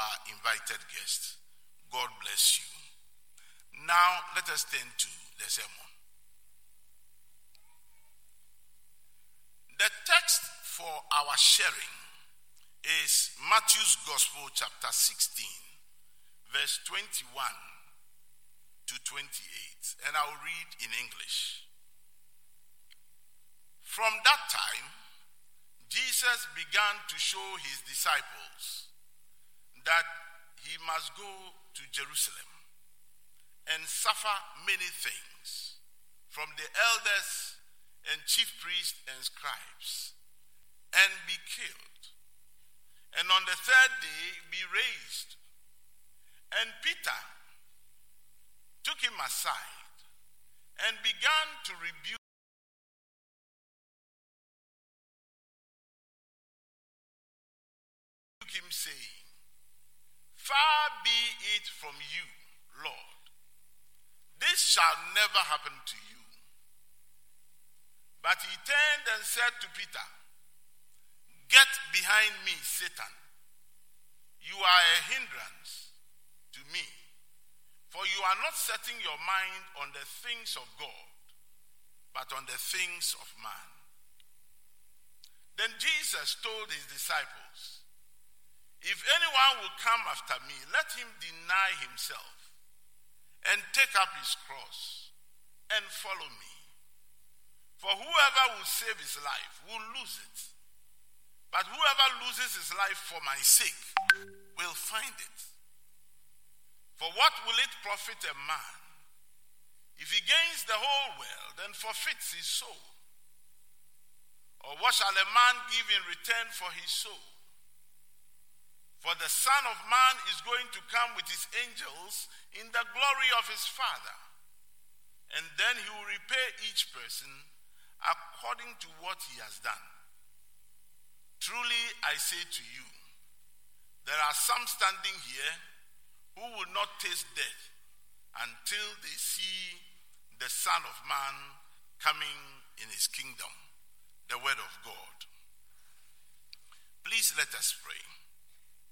our invited guest. God bless you. Now, let us turn to the sermon. The text for our sharing is Matthew's Gospel, chapter 16, verse 21 to 28, and I will read in English. From that time, Jesus began to show his disciples that he must go to Jerusalem and suffer many things from the elders and chief priests and scribes, and be killed, and on the third day be raised. And Peter took him aside and began to rebuke him, saying, "Far be it from you, Lord. This shall never happen to you." But he turned and said to Peter, "Get behind me, Satan. You are a hindrance to me, for you are not setting your mind on the things of God, but on the things of man." Then Jesus told his disciples, "If anyone will come after me, let him deny himself and take up his cross and follow me. For whoever will save his life will lose it. But whoever loses his life for my sake will find it. For what will it profit a man if he gains the whole world and forfeits his soul? Or what shall a man give in return for his soul? For the Son of Man is going to come with his angels in the glory of his Father, and then he will repay each person according to what he has done. Truly I say to you, there are some standing here who will not taste death until they see the Son of Man coming in his kingdom." The word of God. Please let us pray.